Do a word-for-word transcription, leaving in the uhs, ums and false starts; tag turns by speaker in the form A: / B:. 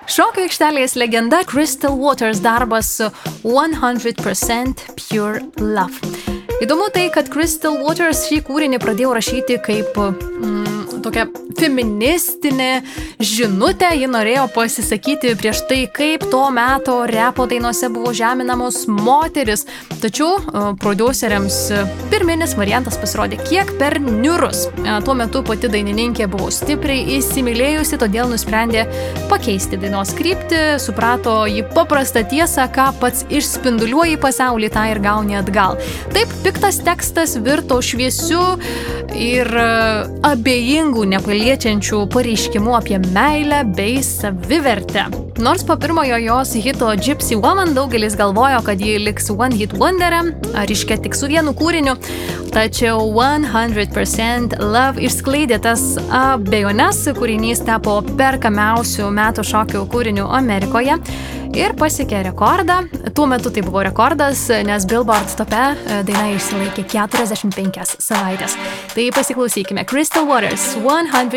A: Šokio aikštelės legenda Crystal Waters darbas one hundred percent Pure Love. Įdomu tai, kad Crystal Waters šį kūrinį pradėjo rašyti kaip mm, tokia feministinė žinutė. Ji norėjo pasisakyti prieš tai, kaip to meto repo dainose buvo žeminamos moteris. Tačiau uh, prodiuseriams pirminis variantas pasirodė kiek per niurus. Uh, tuo metu pati dainininkė buvo stipriai įsimylėjusi, todėl nusprendė pakeisti dainos kryptį. Suprato jį paprastą tiesą, ką pats išspinduliuoji pasaulį, tą ir gauni atgal. Taip, piktas tekstas virto šviesiu ir abejingų, nepaliečiančių pareiškimų apie meilę bei savivertę. Nors po pirmojo jos hito Gypsy Woman daugelis galvojo, kad ji liks One Hit Wonder'e, ar iškia tik su vienu kūriniu, tačiau one hundred percent Love išskleidė tas abejones, kūrinys tapo perkamiausių metų šokio kūriniu Amerikoje ir pasiekė rekordą. Tuo metu tai buvo rekordas, nes Billboard tope daina išsilaikė keturiasdešimt penkias savaitės. Tai pasiklausykime Crystal Waters one hundred